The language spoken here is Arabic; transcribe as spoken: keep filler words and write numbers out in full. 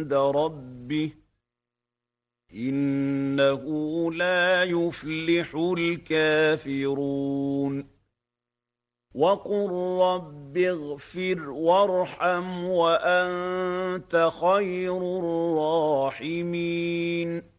عند ربه إنه لا يفلح الكافرون وقل رب اغفر وارحم وأنت خير الراحمين